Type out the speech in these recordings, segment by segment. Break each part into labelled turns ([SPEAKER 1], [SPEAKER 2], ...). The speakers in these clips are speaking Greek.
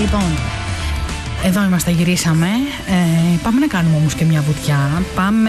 [SPEAKER 1] Λοιπόν, εδώ είμαστε, γυρίσαμε. Πάμε να κάνουμε όμως και μια βουτιά. Πάμε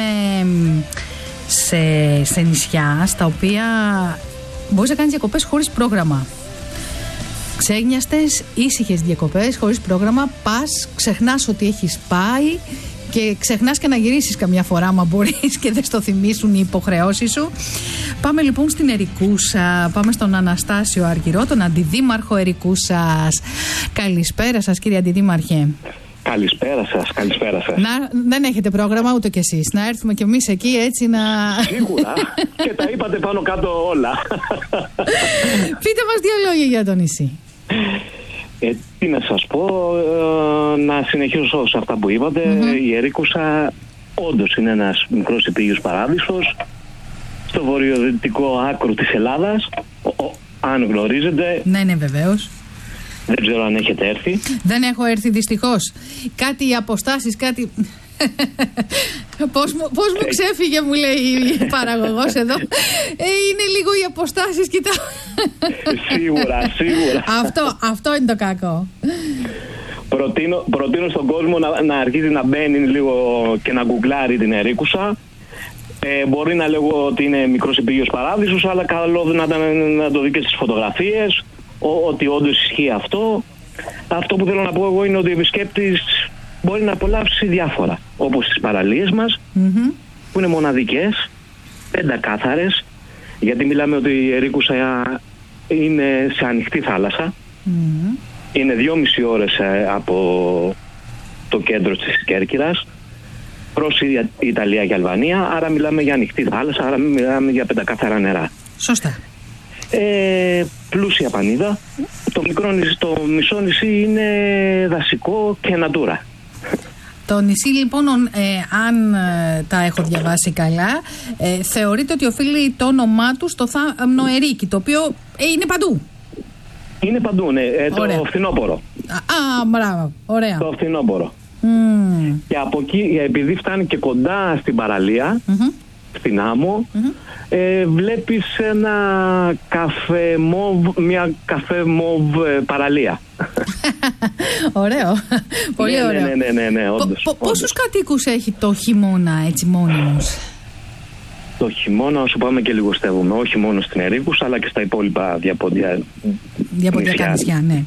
[SPEAKER 1] σε νησιά στα οποία μπορείς να κάνεις διακοπές χωρίς πρόγραμμα. Ξένιαστες, ήσυχες διακοπές χωρίς πρόγραμμα. Πας, ξεχνάς ότι έχεις πάει και ξεχνάς και να γυρίσεις καμιά φορά, άμα μπορείς, και δεν στο θυμίσουν οι υποχρεώσεις σου. Πάμε λοιπόν στην Ερικούσα. Πάμε στον Αναστάσιο Αργυρό, τον Αντιδήμαρχο Ερικούσας. Καλησπέρα σας, κύριε Αντιδήμαρχε.
[SPEAKER 2] Καλησπέρα σας.
[SPEAKER 1] Δεν έχετε πρόγραμμα ούτε κι εσείς. Να έρθουμε κι εμείς εκεί έτσι να...
[SPEAKER 2] Σίγουρα. Και τα είπατε πάνω κάτω όλα.
[SPEAKER 1] Πείτε μας δύο λόγια για το νησί.
[SPEAKER 2] Τι να σας πω, να συνεχίσω σε αυτά που είπατε. Η Ερίκουσα όντως είναι ένας μικρός επίγειος παράδεισος στο βορειοδυτικό άκρο της Ελλάδας, αν γνωρίζετε.
[SPEAKER 1] Ναι, βεβαίως.
[SPEAKER 2] Δεν ξέρω αν έχετε έρθει.
[SPEAKER 1] Δεν έχω έρθει δυστυχώς. Κάτι οι αποστάσεις, κάτι... Πώς μου ξέφυγε, μου λέει η παραγωγός εδώ. Είναι λίγο οι αποστάσεις, κοιτάω.
[SPEAKER 2] Σίγουρα.
[SPEAKER 1] Αυτό είναι το κακό.
[SPEAKER 2] Προτείνω στον κόσμο να αρχίζει να μπαίνει λίγο και να γκουγκλάρει την Ερίκουσα. Μπορεί να λέγω ότι είναι μικρός επίγειος παράδεισος, αλλά καλό να το δει και στις φωτογραφίες, ότι όντως ισχύει αυτό. Αυτό που θέλω να πω εγώ είναι ότι ο επισκέπτης μπορεί να απολαύσει διάφορα, όπως τις παραλίες μας, που είναι μοναδικές, πεντακάθαρες, γιατί μιλάμε ότι η Ερίκουσα είναι σε ανοιχτή θάλασσα. Είναι 2,5 ώρες από το κέντρο της Κέρκυρας προς Ιταλία και Αλβανία, άρα μιλάμε για ανοιχτή θάλασσα, άρα μιλάμε για πεντακάθαρα νερά.
[SPEAKER 1] Σωστά.
[SPEAKER 2] Πλούσια πανίδα. Το μισό νησί είναι δασικό και natura.
[SPEAKER 1] Το νησί λοιπόν, αν τα έχω διαβάσει καλά, θεωρείται ότι οφείλει το όνομά του στο θάμνο Ερίκη, το οποίο είναι παντού. Είναι παντού, ναι.
[SPEAKER 2] Το φθινόπωρο.
[SPEAKER 1] Μπράβο. Ωραία.
[SPEAKER 2] Το φθινόπωρο. Και από εκεί, επειδή φτάνει και κοντά στην παραλία, στην άμμο, βλέπεις μια καφέ μοβ παραλία.
[SPEAKER 1] Ωραίο. Πολύ ωραίο.
[SPEAKER 2] Ναι, όντως.
[SPEAKER 1] Πόσους κατοίκους έχει το χειμώνα, έτσι, μόνιμους?
[SPEAKER 2] Το χειμώνα, όσο πάμε και λιγοστεύουμε, όχι μόνο στην Ερίκουσα, αλλά και στα υπόλοιπα διαποντιακά
[SPEAKER 1] νησιά, ναι.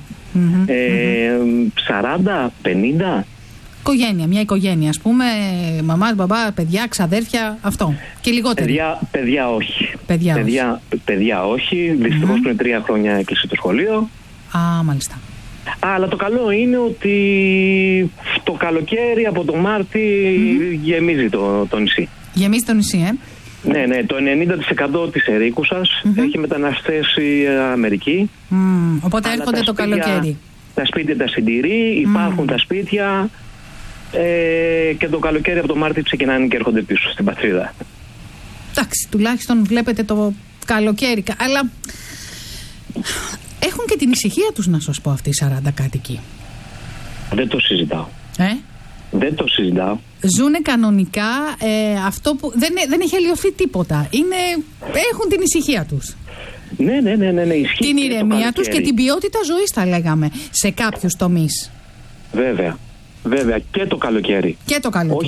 [SPEAKER 2] 40, 50.
[SPEAKER 1] Μια οικογένεια, ας πούμε, μαμάς, μπαμπά, παιδιά, ξαδέρφια, αυτό. Και λιγότεροι.
[SPEAKER 2] Παιδιά όχι. Δυστυχώς πριν 3 χρόνια έκλεισε το σχολείο.
[SPEAKER 1] Μάλιστα.
[SPEAKER 2] Αλλά το καλό είναι ότι το καλοκαίρι από το Μάρτι γεμίζει το νησί.
[SPEAKER 1] Γεμίζει το νησί,
[SPEAKER 2] Ναι, το 90% της Ερίκουσας έχει μεταναστεύσει Αμερική.
[SPEAKER 1] Οπότε έρχονται το καλοκαίρι.
[SPEAKER 2] Τα σπίτια τα συντηρεί, υπάρχουν τα σπίτια και το καλοκαίρι από το Μάρτι ξεκινάνε και έρχονται πίσω στην πατρίδα.
[SPEAKER 1] Εντάξει, τουλάχιστον βλέπετε το καλοκαίρι. Αλλά έχουν και την ησυχία τους, να σας πω, αυτοί οι 40 κάτοικοι.
[SPEAKER 2] Δεν το συζητάω. Δεν το συζητάω.
[SPEAKER 1] Ζούνε κανονικά, αυτό που δεν έχει αλλοιωθεί τίποτα. Έχουν την ησυχία τους.
[SPEAKER 2] Ναι, ισχύει.
[SPEAKER 1] Την ηρεμία τους και την ποιότητα ζωής, θα λέγαμε, σε κάποιους τομείς.
[SPEAKER 2] Βέβαια. Και το καλοκαίρι.